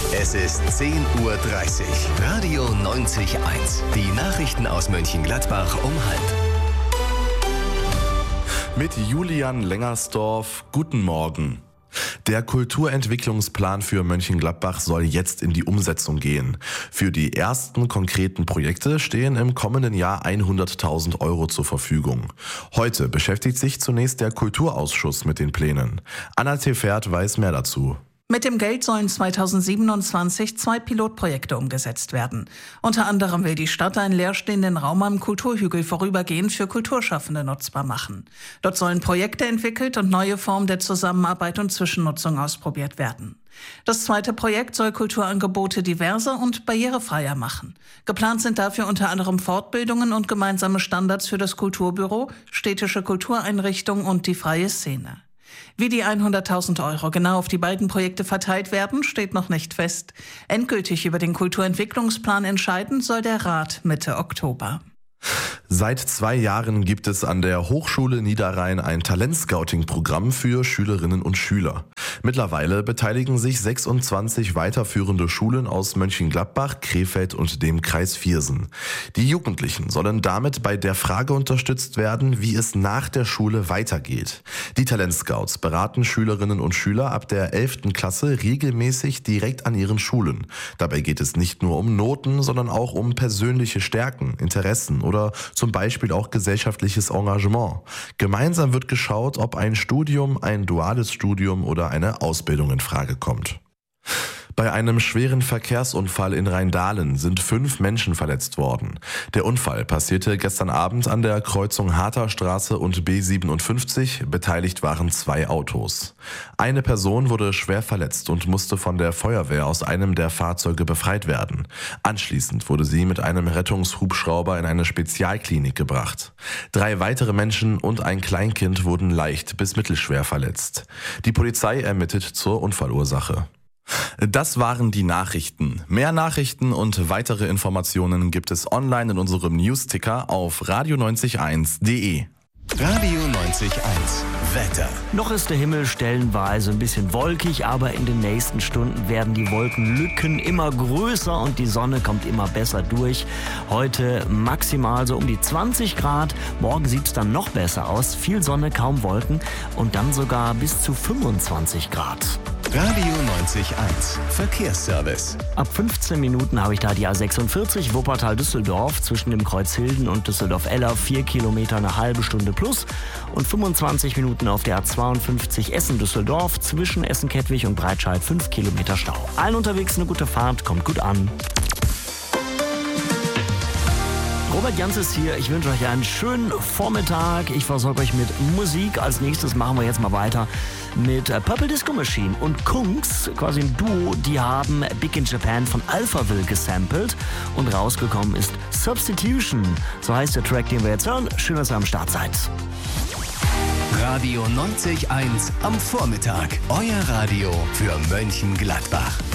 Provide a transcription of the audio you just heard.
Es ist 10:30 Uhr. Radio 90.1. Die Nachrichten aus Mönchengladbach um 12:30. Mit Julian Lengersdorf, guten Morgen. Der Kulturentwicklungsplan für Mönchengladbach soll jetzt in die Umsetzung gehen. Für die ersten konkreten Projekte stehen im kommenden Jahr 100.000 Euro zur Verfügung. Heute beschäftigt sich zunächst der Kulturausschuss mit den Plänen. Anna Tefert weiß mehr dazu. Mit dem Geld sollen 2027 2 Pilotprojekte umgesetzt werden. Unter anderem will die Stadt einen leerstehenden Raum am Kulturhügel vorübergehend für Kulturschaffende nutzbar machen. Dort sollen Projekte entwickelt und neue Formen der Zusammenarbeit und Zwischennutzung ausprobiert werden. Das zweite Projekt soll Kulturangebote diverser und barrierefreier machen. Geplant sind dafür unter anderem Fortbildungen und gemeinsame Standards für das Kulturbüro, städtische Kultureinrichtungen und die freie Szene. Wie die 100.000 Euro genau auf die beiden Projekte verteilt werden, steht noch nicht fest. Endgültig über den Kulturentwicklungsplan entscheiden soll der Rat Mitte Oktober. Seit 2 Jahren gibt es an der Hochschule Niederrhein ein Talentscouting-Programm für Schülerinnen und Schüler. Mittlerweile beteiligen sich 26 weiterführende Schulen aus Mönchengladbach, Krefeld und dem Kreis Viersen. Die Jugendlichen sollen damit bei der Frage unterstützt werden, wie es nach der Schule weitergeht. Die Talentscouts beraten Schülerinnen und Schüler ab der 11. Klasse regelmäßig direkt an ihren Schulen. Dabei geht es nicht nur um Noten, sondern auch um persönliche Stärken, Interessen oder zum Beispiel auch gesellschaftliches Engagement. Gemeinsam wird geschaut, ob ein Studium, ein duales Studium oder eine Ausbildung in Frage kommt. Bei einem schweren Verkehrsunfall in Rheindahlen sind 5 Menschen verletzt worden. Der Unfall passierte gestern Abend an der Kreuzung Harterstraße und B57. Beteiligt waren 2 Autos. Eine Person wurde schwer verletzt und musste von der Feuerwehr aus einem der Fahrzeuge befreit werden. Anschließend wurde sie mit einem Rettungshubschrauber in eine Spezialklinik gebracht. 3 weitere Menschen und ein Kleinkind wurden leicht bis mittelschwer verletzt. Die Polizei ermittelt zur Unfallursache. Das waren die Nachrichten. Mehr Nachrichten und weitere Informationen gibt es online in unserem Newsticker auf radio901.de. Radio 90.1. Wetter. Noch ist der Himmel stellenweise ein bisschen wolkig, aber in den nächsten Stunden werden die Wolkenlücken immer größer und die Sonne kommt immer besser durch. Heute maximal so um die 20 Grad. Morgen sieht es dann noch besser aus. Viel Sonne, kaum Wolken und dann sogar bis zu 25 Grad. Radio 90.1. Verkehrsservice. Ab 15 Minuten habe ich da die A46 Wuppertal-Düsseldorf zwischen dem Kreuz Hilden und Düsseldorf-Eller 4 Kilometer eine halbe Stunde plus und 25 Minuten auf der A52 Essen-Düsseldorf zwischen Essen-Kettwig und Breitscheid 5 Kilometer Stau. Allen unterwegs eine gute Fahrt, kommt gut an. Robert Jans ist hier. Ich wünsche euch einen schönen Vormittag. Ich versorge euch mit Musik. Als nächstes machen wir jetzt mal weiter mit Purple Disco Machine und Kungs, quasi ein Duo. Die haben Big in Japan von Alphaville gesampelt und rausgekommen ist Substitution. So heißt der Track, den wir jetzt hören. Schön, dass ihr am Start seid. Radio 90.1 am Vormittag. Euer Radio für Mönchengladbach.